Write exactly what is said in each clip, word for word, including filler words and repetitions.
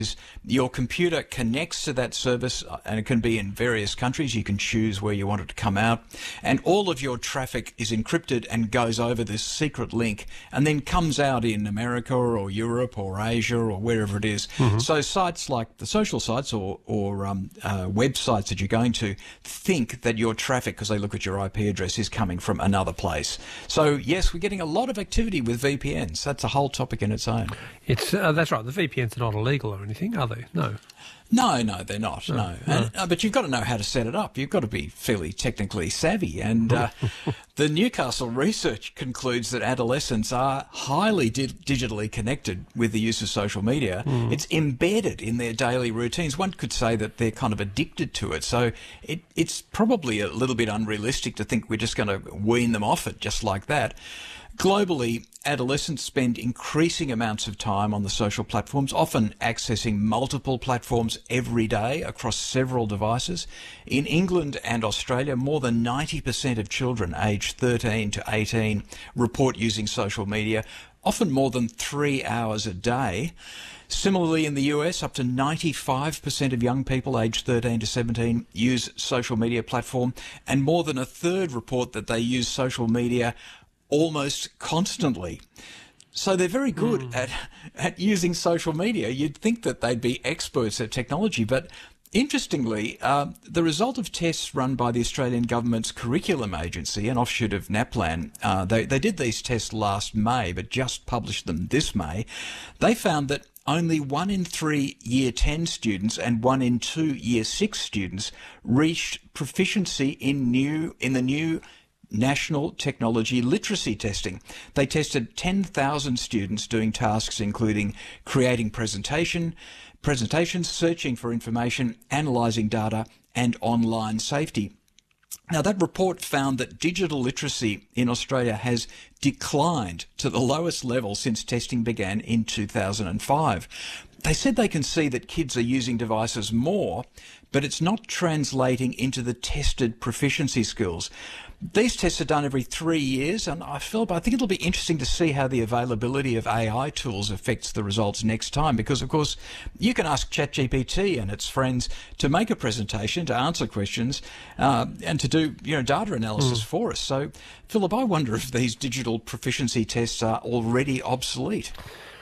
Your computer connects to that service, and it can be in various countries. You can choose where you want it to come out. And all of your traffic is encrypted and goes over this secret link and then comes out in America or Europe or Asia or wherever it is. Mm-hmm. So sites like the social sites or, or um, uh, websites that you're going to think that your traffic, because they look at your I P address, is coming from another place. So, yes, we're getting a lot of activity with V P Ns. That's a whole topic in its own. It's uh, That's right. The V P Ns are not illegal or anything, are they? No. No, no, they're not. No, no. no. And, uh, but you've got to know how to set it up. You've got to be fairly technically savvy. And uh, the Newcastle research concludes that adolescents are highly di- digitally connected with the use of social media. Mm. It's embedded in their daily routines. One could say that they're kind of addicted to it. So it, it's probably a little bit unrealistic to think we're just going to wean them off it just like that. Globally, adolescents spend increasing amounts of time on the social platforms, often accessing multiple platforms every day across several devices. In England and Australia, more than ninety percent of children aged thirteen to eighteen report using social media, often more than three hours a day. Similarly, in the U S, up to ninety-five percent of young people aged thirteen to seventeen use social media platform, and more than a third report that they use social media almost constantly. So they're very good mm. at, at using social media. You'd think that they'd be experts at technology, but interestingly, uh, the result of tests run by the Australian Government's Curriculum Agency, an offshoot of NAPLAN, uh, they, they did these tests last May, but just published them this May. They found that only one in three Year ten students and one in two Year six students reached proficiency in new in the new National Technology Literacy Testing. They tested ten thousand students doing tasks including creating presentation, presentations, searching for information, analysing data, and online safety. Now, that report found that digital literacy in Australia has declined to the lowest level since testing began in two thousand five. They said they can see that kids are using devices more, but it's not translating into the tested proficiency skills. These tests are done every three years, and I feel, I think it'll be interesting to see how the availability of A I tools affects the results next time, because, of course, you can ask ChatGPT and its friends to make a presentation, to answer questions, uh, and to do, you know, data analysis mm. for us. So, Philip, I wonder if these digital proficiency tests are already obsolete.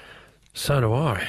So do I.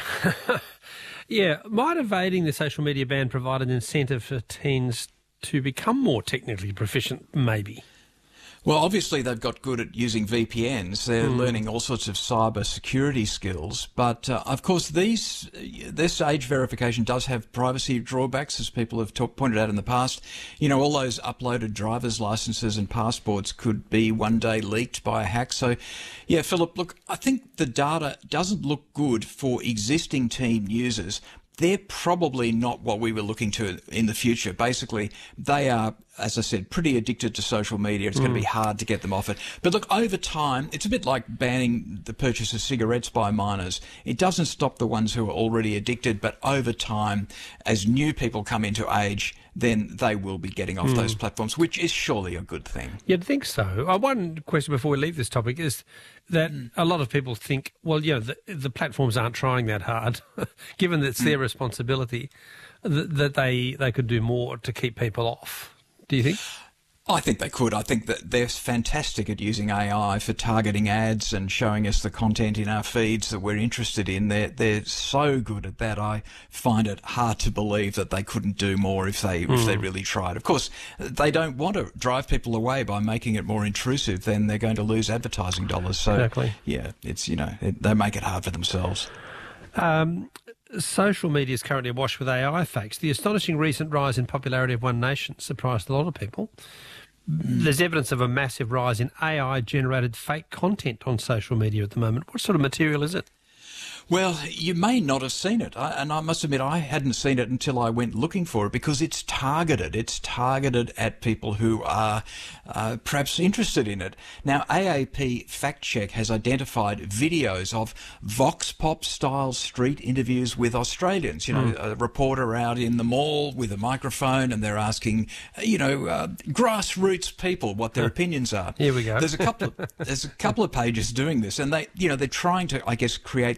Yeah, might evading the social media ban provide an incentive for teens to become more technically proficient, maybe? Well, obviously they've got good at using V P Ns. They're mm. learning all sorts of cyber security skills. But, uh, of course, these this age verification does have privacy drawbacks, as people have talk, pointed out in the past. You know, all those uploaded driver's licenses and passports could be one day leaked by a hack. So, yeah, Philip, look, I think the data doesn't look good for existing teen users. They're probably not what we were looking to in the future. Basically, they are, as I said, pretty addicted to social media. It's mm. going to be hard to get them off it. But look, over time, it's a bit like banning the purchase of cigarettes by minors. It doesn't stop the ones who are already addicted, but over time, as new people come into age, then they will be getting off mm. those platforms, which is surely a good thing. You'd think so. Uh, one question before we leave this topic is that mm. a lot of people think, well, you know, the, the platforms aren't trying that hard, given that it's mm. their responsibility, that, that they, they could do more to keep people off. Do you think? I think they could. I think that they're fantastic at using A I for targeting ads and showing us the content in our feeds that we're interested in. They're, they're so good at that. I find it hard to believe that they couldn't do more if they mm. if they really tried. Of course, they don't want to drive people away by making it more intrusive. Then they're going to lose advertising dollars. So, exactly. yeah, it's, you know, it, they make it hard for themselves. Um, social media is currently awash with A I fakes. The astonishing recent rise in popularity of One Nation surprised a lot of people. There's evidence of a massive rise in A I-generated fake content on social media at the moment. What sort of material is it? Well, you may not have seen it, I, and I must admit I hadn't seen it until I went looking for it, because it's targeted. It's targeted at people who are uh, perhaps interested in it. Now, A A P Fact Check has identified videos of Vox Pop-style street interviews with Australians. You know, mm. a reporter out in the mall with a microphone, and they're asking, you know, uh, grassroots people what their opinions are. Here we go. There's a couple of there's a couple of pages doing this, and they, you know, they're trying to, I guess, create the impression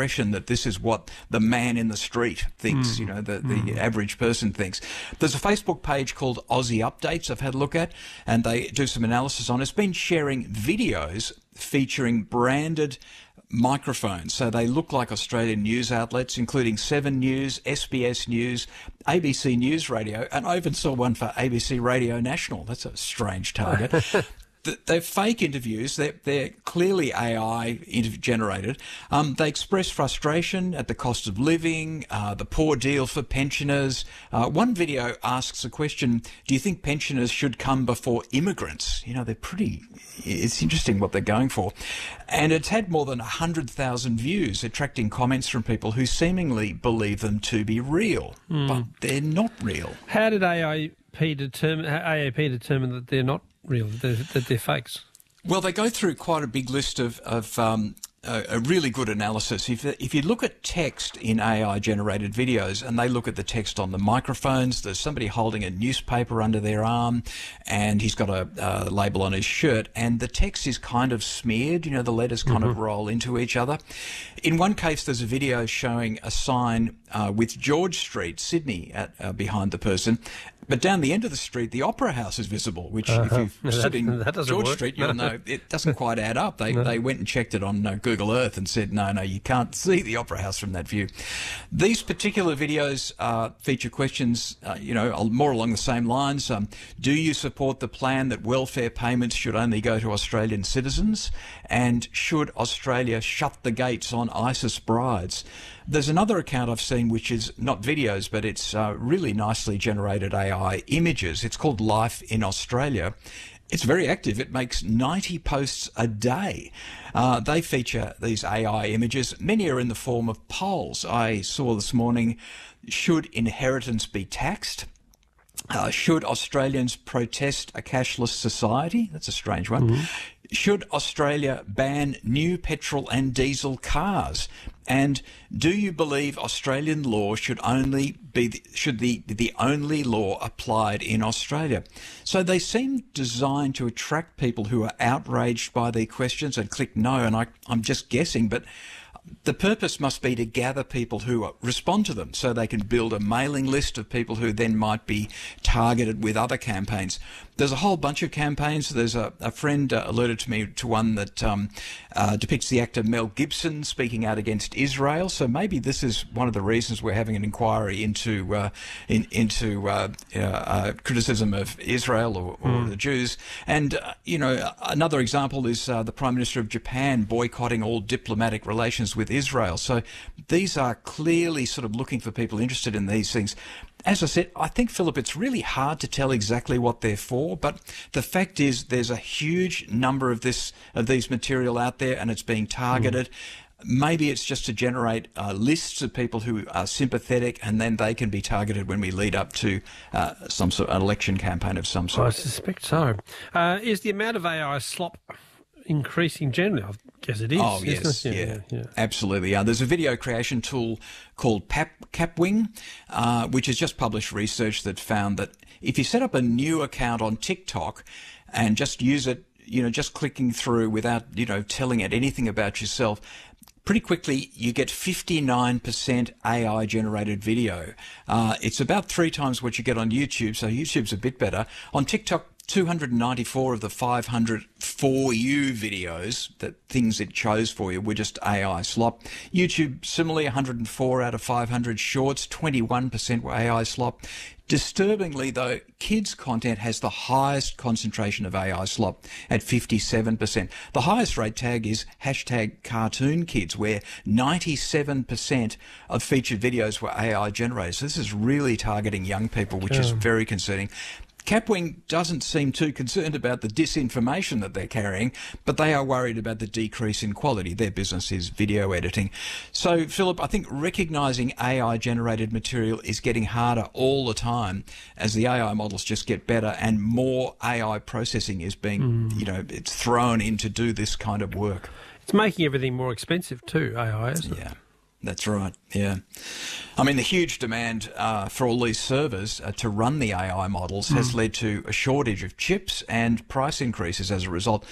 impression that this is what the man in the street thinks, mm. you know, the, the mm. average person thinks. There's a Facebook page called Aussie Updates I've had a look at, and they do some analysis on it. It's been sharing videos featuring branded microphones. So they look like Australian news outlets, including Seven News, S B S News, A B C News Radio, and I even saw one for A B C Radio National. That's a strange target. They're fake interviews. They're, they're clearly A I generated. Um, they express frustration at the cost of living, uh, the poor deal for pensioners. Uh, one video asks a question, do you think pensioners should come before immigrants? You know, they're pretty, it's interesting what they're going for. And it's had more than one hundred thousand views, attracting comments from people who seemingly believe them to be real, mm. but they're not real. How did A I P determine, A A P determine that they're not real, that they're, that they're fakes? Well, they go through quite a big list of, of um, a, a really good analysis. If, if you look at text in A I-generated videos, and they look at the text on the microphones, there's somebody holding a newspaper under their arm, and he's got a, a label on his shirt, and the text is kind of smeared, you know, the letters kind mm-hmm. of roll into each other. In one case, there's a video showing a sign uh, with George Street, Sydney, at, uh, behind the person. But down the end of the street, the Opera House is visible, which uh-huh. if you've stood in George work. Street, you'll know it doesn't quite add up. They no. they went and checked it on uh, Google Earth and said, no, no, you can't see the Opera House from that view. These particular videos uh, feature questions, uh, you know, more along the same lines. Um, do you support the plan that welfare payments should only go to Australian citizens? And should Australia shut the gates on ISIS brides? There's another account I've seen which is not videos, but it's uh, really nicely generated A I images. It's called Life in Australia. It's very active. It makes ninety posts a day. Uh, they feature these A I images. Many are in the form of polls. I saw this morning, should inheritance be taxed? Uh, should Australians protest a cashless society? That's a strange one. Mm-hmm. Should Australia ban new petrol and diesel cars? And do you believe Australian law should only be the, should the the only law applied in Australia? So they seem designed to attract people who are outraged by their questions and click no. And I, I'm just guessing, but the purpose must be to gather people who respond to them so they can build a mailing list of people who then might be targeted with other campaigns. There's a whole bunch of campaigns. There's a, a friend uh, alerted to me to one that um, uh, depicts the actor Mel Gibson speaking out against Israel. So maybe this is one of the reasons we're having an inquiry into uh, in, into uh, uh, uh, criticism of Israel or, or mm. the Jews. And, uh, you know, another example is uh, the Prime Minister of Japan boycotting all diplomatic relations with Israel. So these are clearly sort of looking for people interested in these things. As I said, I think, Philip, it's really hard to tell exactly what they're for, but the fact is there's a huge number of this of these material out there, and it's being targeted. Mm. Maybe it's just to generate uh, lists of people who are sympathetic, and then they can be targeted when we lead up to uh, some sort of election campaign of some sort. I suspect so. Uh, is the amount of A I slop increasing generally? I guess it is. Oh, yes, yeah, yeah, yeah, absolutely. Uh, there's a video creation tool called Pap, Kapwing, uh, which has just published research that found that if you set up a new account on TikTok and just use it, you know, just clicking through without, you know, telling it anything about yourself, pretty quickly you get fifty-nine percent A I-generated video. Uh, it's about three times what you get on YouTube, so YouTube's a bit better. On TikTok, two hundred ninety-four of the five hundred for you videos, that things it chose for you, were just A I slop. YouTube, similarly, one hundred four out of five hundred shorts, twenty-one percent were A I slop. Disturbingly, though, kids' content has the highest concentration of A I slop at fifty-seven percent. The highest rate tag is hashtag cartoon kids, where ninety-seven percent of featured videos were A I generated. So this is really targeting young people, which is very concerning. Kapwing doesn't seem too concerned about the disinformation that they're carrying, but they are worried about the decrease in quality. Their business is video editing. So, Philip, I think recognising A I-generated material is getting harder all the time as the A I models just get better and more A I processing is being, mm. you know, it's thrown in to do this kind of work. It's making everything more expensive too, A I, isn't it? Yeah. That's right, yeah. I mean, the huge demand uh, for all these servers uh, to run the A I models mm. has led to a shortage of chips and price increases as a result.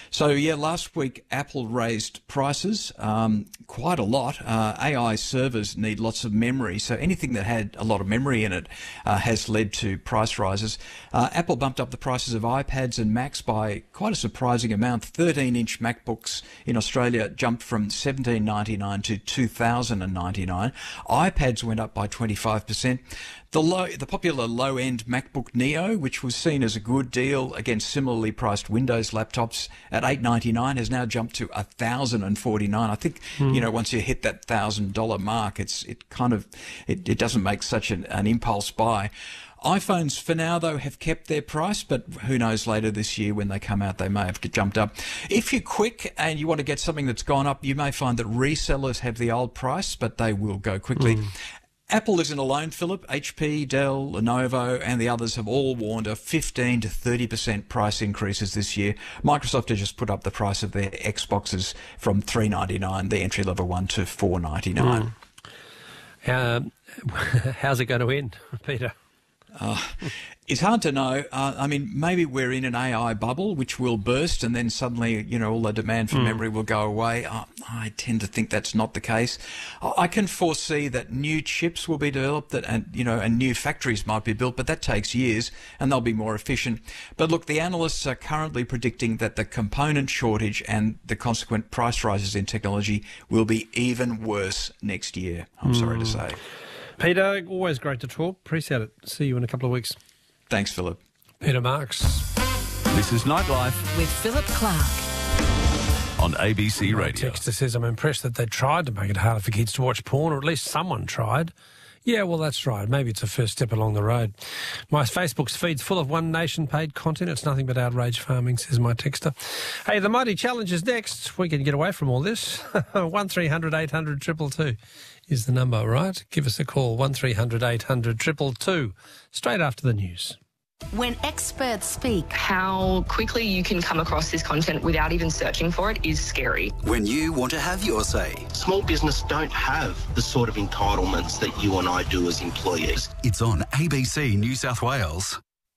So, yeah, last week Apple raised prices um, quite a lot. Uh, A I servers need lots of memory, so anything that had a lot of memory in it uh, has led to price rises. Uh, Apple bumped up the prices of iPads and Macs by quite a surprising amount. thirteen-inch MacBooks in Australia jumped from seventeen ninety-nine to two thousand ninety-nine. iPads went up by twenty-five percent. The low, the popular low-end MacBook Neo, which was seen as a good deal against similarly priced Windows laptops at eight ninety-nine, has now jumped to one thousand forty-nine. I think, mm. you know, once you hit that one thousand dollars mark, it's it kind of it, it doesn't make such an, an impulse buy. iPhones, for now, though, have kept their price, but who knows, later this year when they come out, they may have jumped up. If you're quick and you want to get something that's gone up, you may find that resellers have the old price, but they will go quickly. Mm. Apple isn't alone, Philip. H P, Dell, Lenovo and the others have all warned of fifteen to thirty percent price increases this year. Microsoft has just put up the price of their Xboxes from three ninety-nine, the entry-level one, to four ninety-nine. Mm. Uh, how's it going to end, Peter? Uh, it's hard to know. Uh, I mean, maybe we're in an A I bubble which will burst and then suddenly, you know, all the demand for mm. memory will go away. Uh, I tend to think that's not the case. I can foresee that new chips will be developed that, and, you know, and new factories might be built, but that takes years and they'll be more efficient. But look, the analysts are currently predicting that the component shortage and the consequent price rises in technology will be even worse next year, I'm mm. sorry to say. Peter, always great to talk. Appreciate it. See you in a couple of weeks. Thanks, Philip. Peter Marks. This is Nightlife with Philip Clark on A B C Radio. Texter says, I'm impressed that they tried to make it harder for kids to watch porn, or at least someone tried. Yeah, well, that's right. Maybe it's a first step along the road. My Facebook's feed's full of One Nation paid content. It's nothing but outrage farming, says my texter. Hey, the Mighty Challenge is next. We can get away from all this. one three hundred eight hundred two two two is the number, right? Give us a call, one three hundred eight hundred two two two, straight after the news. When experts speak, how quickly you can come across this content without even searching for it is scary. When you want to have your say. Small business don't have the sort of entitlements that you and I do as employees. It's on A B C New South Wales.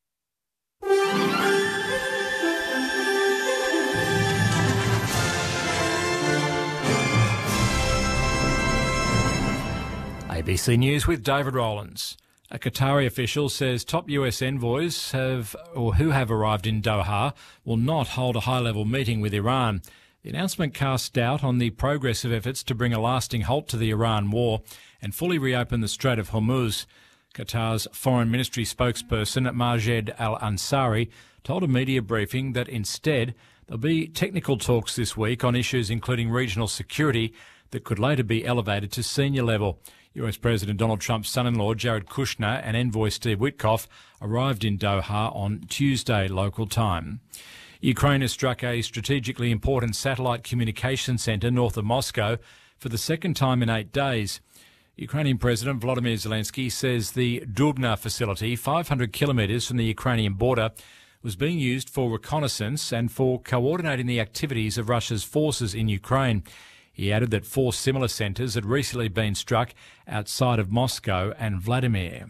A B C News with David Rowlands. A Qatari official says top U S envoys have, or who have arrived in Doha, will not hold a high-level meeting with Iran. The announcement casts doubt on the progress of efforts to bring a lasting halt to the Iran war and fully reopen the Strait of Hormuz. Qatar's Foreign Ministry spokesperson Majed Al-Ansari told a media briefing that instead there'll be technical talks this week on issues including regional security that could later be elevated to senior level. U S President Donald Trump's son-in-law Jared Kushner and envoy Steve Witkoff arrived in Doha on Tuesday local time. Ukraine has struck a strategically important satellite communication centre north of Moscow for the second time in eight days. Ukrainian President Volodymyr Zelensky says the Dubna facility, five hundred kilometres from the Ukrainian border, was being used for reconnaissance and for coordinating the activities of Russia's forces in Ukraine. He added that four similar centres had recently been struck outside of Moscow and Vladimir.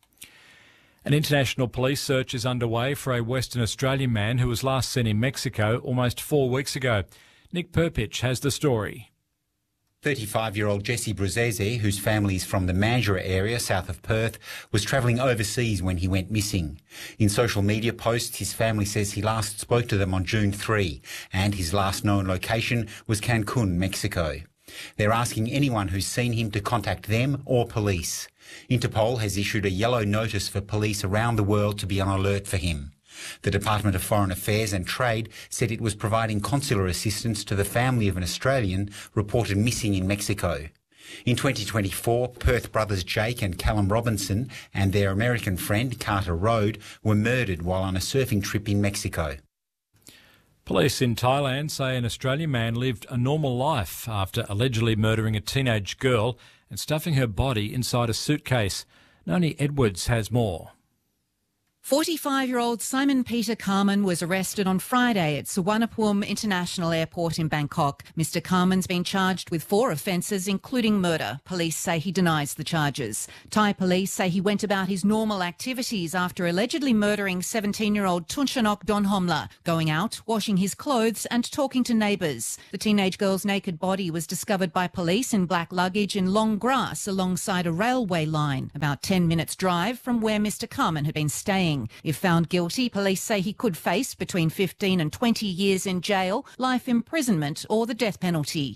An international police search is underway for a Western Australian man who was last seen in Mexico almost four weeks ago. Nick Perpich has the story. thirty-five-year-old Jesse Bruzese, whose family is from the Mandurah area south of Perth, was travelling overseas when he went missing. In social media posts, his family says he last spoke to them on June third, and his last known location was Cancun, Mexico. They're asking anyone who's seen him to contact them or police. Interpol has issued a yellow notice for police around the world to be on alert for him. The Department of Foreign Affairs and Trade said it was providing consular assistance to the family of an Australian reported missing in Mexico. In twenty twenty-four, Perth brothers Jake and Callum Robinson and their American friend Carter Rode were murdered while on a surfing trip in Mexico. Police in Thailand say an Australian man lived a normal life after allegedly murdering a teenage girl and stuffing her body inside a suitcase. Noni Edwards has more. forty-five-year-old Simon Peter Carman was arrested on Friday at Suvarnabhumi International Airport in Bangkok. Mister Carman's been charged with four offences, including murder. Police say he denies the charges. Thai police say he went about his normal activities after allegedly murdering seventeen-year-old Tunchanok Donhomla, going out, washing his clothes and talking to neighbours. The teenage girl's naked body was discovered by police in black luggage in long grass alongside a railway line, about ten minutes' drive from where Mister Carman had been staying. If found guilty, police say he could face between fifteen and twenty years in jail, life imprisonment or the death penalty.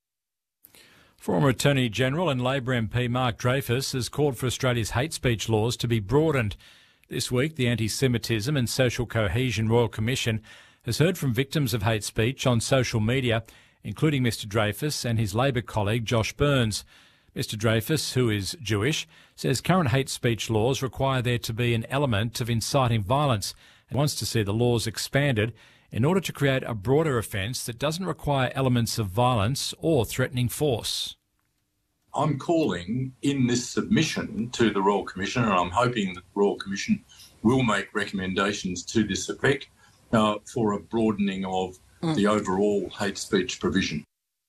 Former Attorney General and Labor M P Mark Dreyfus has called for Australia's hate speech laws to be broadened. This week, the Anti-Semitism and Social Cohesion Royal Commission has heard from victims of hate speech on social media, including Mister Dreyfus and his Labor colleague Josh Burns. Mister Dreyfus, who is Jewish, says current hate speech laws require there to be an element of inciting violence and wants to see the laws expanded in order to create a broader offence that doesn't require elements of violence or threatening force. I'm calling in this submission to the Royal Commission, and I'm hoping that the Royal Commission will make recommendations to this effect uh, for a broadening of mm. the overall hate speech provision.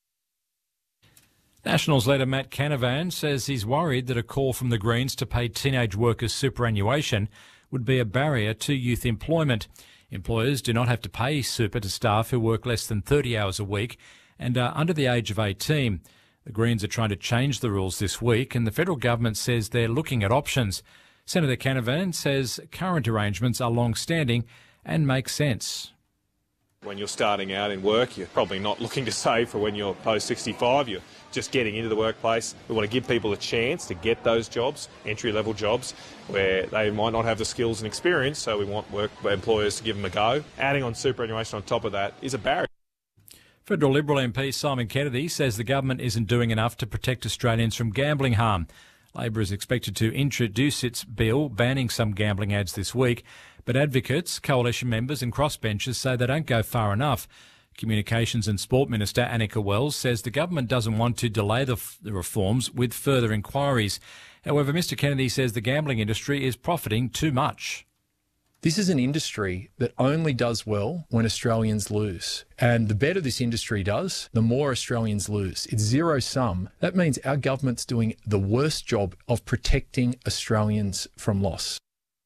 Nationals leader Matt Canavan says he's worried that a call from the Greens to pay teenage workers superannuation would be a barrier to youth employment. Employers do not have to pay super to staff who work less than thirty hours a week and are under the age of eighteen. The Greens are trying to change the rules this week, and the federal government says they're looking at options. Senator Canavan says current arrangements are long-standing and make sense. When you're starting out in work, you're probably not looking to save for when you're post sixty-five. You're just getting into the workplace. We want to give people a chance to get those jobs, entry-level jobs, where they might not have the skills and experience, so we want work employers to give them a go. Adding on superannuation on top of that is a barrier. Federal Liberal M P Simon Kennedy says the government isn't doing enough to protect Australians from gambling harm. Labor is expected to introduce its bill banning some gambling ads this week, but advocates, coalition members and crossbenchers say they don't go far enough. Communications and Sport Minister Annika Wells says the government doesn't want to delay the, f- the reforms with further inquiries. However, Mr Kennedy says the gambling industry is profiting too much. This is an industry that only does well when Australians lose. And the better this industry does, the more Australians lose. It's zero sum. That means our government's doing the worst job of protecting Australians from loss.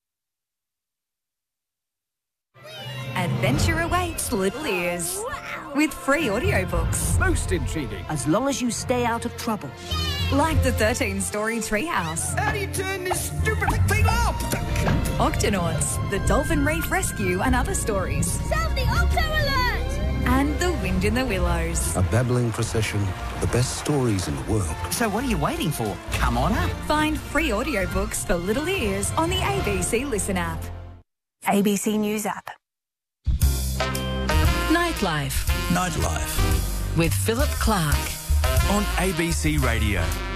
Adventure awaits Little Ears with free audiobooks. Most intriguing. As long as you stay out of trouble. Like the thirteen-story Treehouse. How do you turn this stupid thing off? Octonauts, the Dolphin Reef Rescue and other stories. Sound the Octo Alert! And The Wind in the Willows. A babbling procession, the best stories in the world. So what are you waiting for? Come on up. Find free audiobooks for Little Ears on the A B C Listen app. A B C News app. Nightlife. Nightlife. With Philip Clark. On A B C Radio.